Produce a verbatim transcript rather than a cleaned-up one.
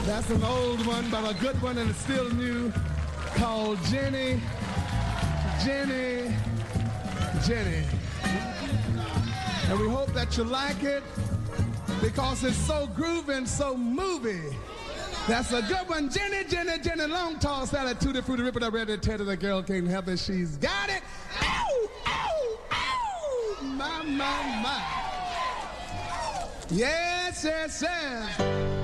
That's an old one, but a good one and it's still new, called Jenny, Jenny, Jenny. And we hope that you like it because it's so groovy and so movie. That's a good one. Jenny, Jenny, Jenny, long, tall, salad, tutti, frutti, ripple, that ready, teddy, the girl can't help it. She's got it. Ow, ow, ow. My, my, my. Yes, yes, yes.